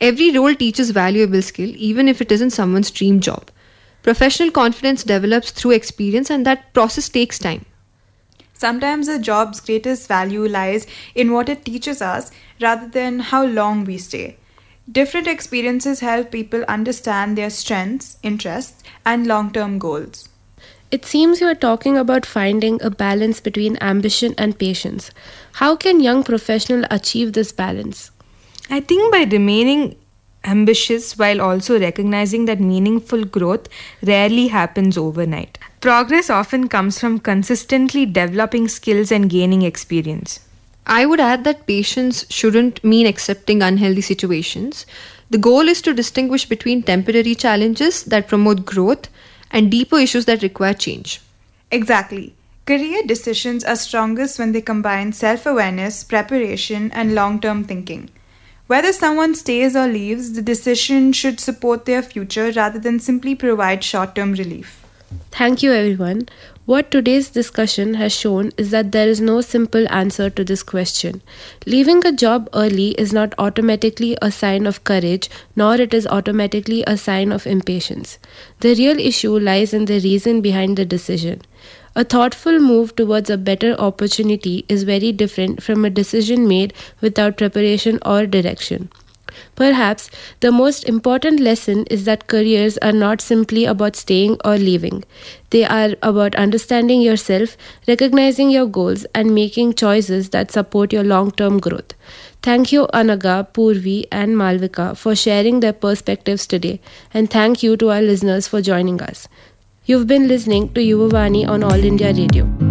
Every role teaches valuable skill, even if it isn't someone's dream job. Professional confidence develops through experience, and that process takes time. Sometimes a job's greatest value lies in what it teaches us rather than how long we stay. Different experiences help people understand their strengths, interests, and long term goals. It seems you are talking about finding a balance between ambition and patience. How can young professionals achieve this balance? I think by remaining ambitious while also recognizing that meaningful growth rarely happens overnight. Progress often comes from consistently developing skills and gaining experience. I would add that patience shouldn't mean accepting unhealthy situations. The goal is to distinguish between temporary challenges that promote growth and deeper issues that require change. Exactly. Career decisions are strongest when they combine self awareness, preparation, and long term thinking. Whether someone stays or leaves, the decision should support their future rather than simply provide short term relief. Thank you, everyone. What today's discussion has shown is that there is no simple answer to this question. Leaving a job early is not automatically a sign of courage, nor it is automatically a sign of impatience. The real issue lies in the reason behind the decision. A thoughtful move towards a better opportunity is very different from a decision made without preparation or direction. Perhaps the most important lesson is that careers are not simply about staying or leaving. They are about understanding yourself, recognizing your goals, and making choices that support your long-term growth. Thank you, Anaga, Purvi, and Malvika, for sharing their perspectives today, and thank you to our listeners for joining us. You've been listening to Yuvavani on All India Radio.